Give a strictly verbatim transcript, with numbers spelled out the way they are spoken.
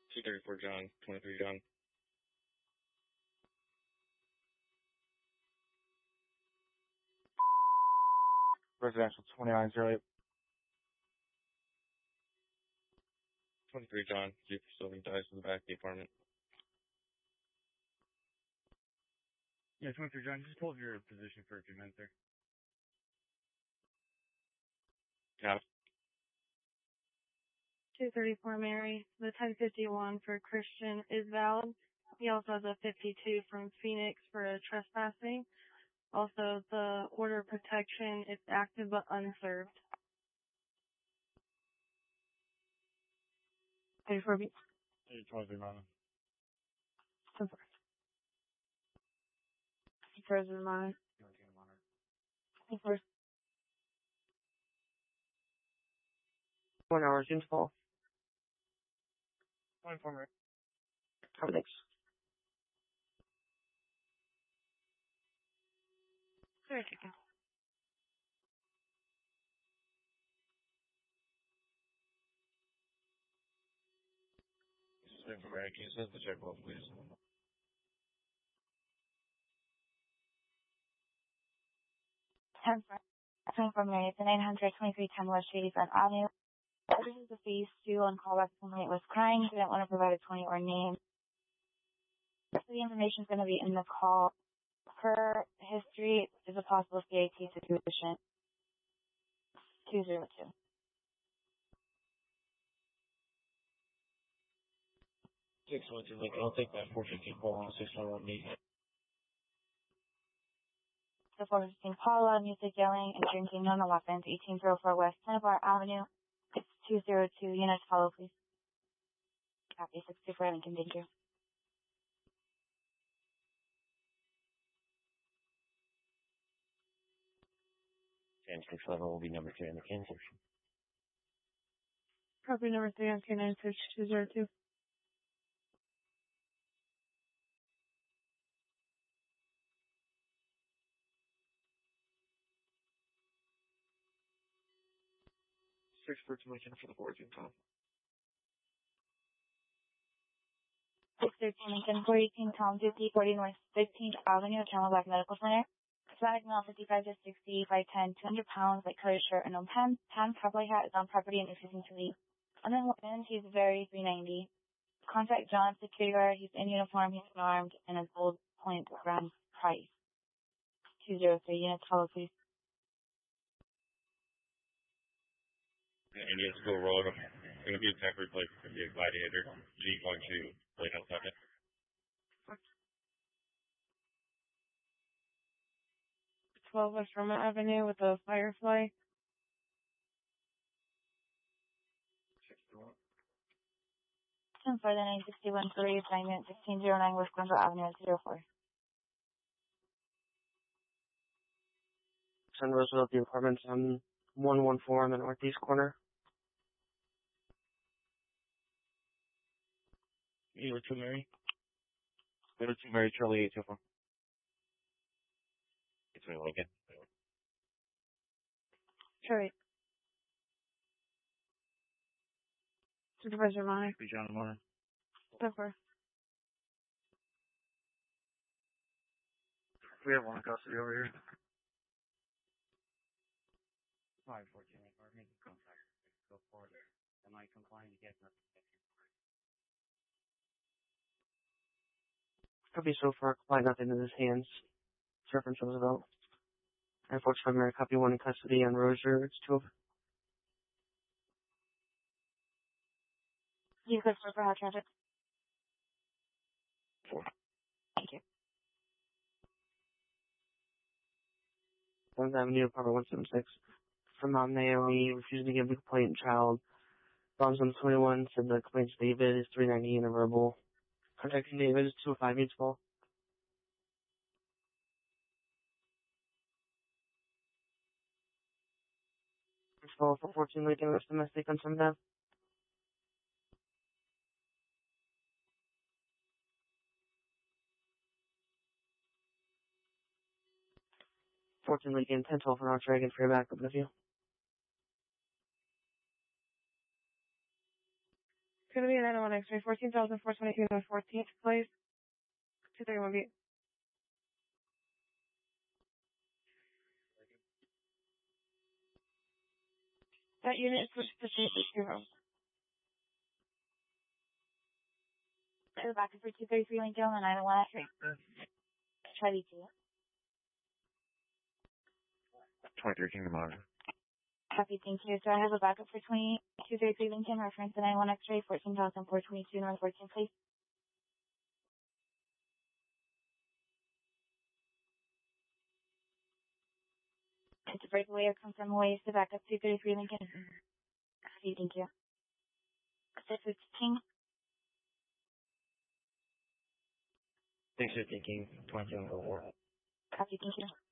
two thirty-four John, twenty-three John. Residential twenty-nine zero eight. twenty-three John, Jeep facility dies in the back of the apartment. Yeah, twenty-three John, just hold your position for a few minutes there. Yeah. two thirty-four Mary, the ten fifty-one for Christian is valid. He also has a fifty-two from Phoenix for a trespassing. Also, the order of protection is active but unserved. thirty-four B. twenty-three Mama. So far. President Mine. First. One hour, June twelfth. twenty-four Mary. How thanks. There you go. Same for Mary. Can you send the check off, please? ten twenty-four Mary, the nine hundred twenty-three ten West eighty-fifth Avenue. This is the phase two on callback when it was crying. He didn't want to provide a twenty or name. So the information is going to be in the call. Her history is a possible C A T situation. two zero two. six one two Lincoln. I'll take that four fifteen call on six one one eight. The four fifteen Paula, music yelling and drinking, no no weapons, eighteen oh four West Tennebar Avenue. It's two zero two. Units follow, please. Copy. six two four Lincoln, thank you. ten six eleven will be number three on the cancel. Property number three on K nine search two zero two. Search for Lincoln for the fourteen Tom. six thirteen Lincoln, four eighteen Tom, fifty forty North fifteenth Avenue, Camelback Medical Center. Hispanic male, fifty-five to sixty, five ten, two hundred pounds, like colored shirt and no pen. Tan cowboy hat is on property and refusing to leave. Unknown weapons, he's very three ninety. Contact John, security guard, he's in uniform, he's unarmed, and his gold point grand price. two zero three, units follow, please. Indians go road. It's going to be a tech replace. It's going to be a Gladiator. G one two. Wait on second. twelve West Roma Avenue with a Firefly. ten four nine sixty-one three, assignment sixteen oh nine West Glenville Avenue, zero four. Send Roosevelt the apartments on one one four on the northeast corner. You were two Mary? You were two Mary, Charlie eight two four. It's me, Lincoln. Charlie. Supervisor Mine. Be John Warren. So far. We have one custody over here. five fourteen, or make contact. Go forward. Am I complying to get nothing? Could be so far, quite nothing in his hands. Reference Roosevelt. And forty-five Mary, copy one in custody on Rozier. It's two of. You could for hot traffic. Four. Thank you. Seventh Avenue, apartment one seven six. From Mom Naomi, refusing to give the complaint child. Bombs on twenty-one, said the complaint's David is three ninety and a verbal. Contacting David is two oh five Mutual. Follow for fourteen Lincoln West Domestic on Sunday. fourteen Lincoln, ten twelve for North Dragon for your backup with you. It's gonna be a nine oh one X-ray, fourteen thousand four twenty-two in the fourteenth place. two thirty-one B. That unit is switched to zero. So back for two thirty-three Lincoln on the nine oh one X-ray. Charlie two. twenty-three Kingdom Monitor. Copy, thank you. So I have a backup for twenty-two thirty-three Lincoln, reference to nine oh one X-ray, fourteen thousand four twenty-two North fourteenth place. It's a breakaway or come from away to backup two thirty-three Lincoln. Copy, thank you. six fifteen. six fifty King, twenty-seven oh four. Copy, thank you.